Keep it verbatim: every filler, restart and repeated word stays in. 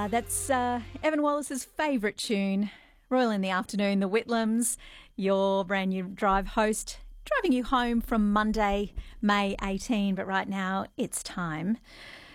That's uh, Evan Wallace's favourite tune, Royal in the Afternoon, the Whitlams, your brand new drive host, driving you home from Monday, May eighteenth. But right now, it's time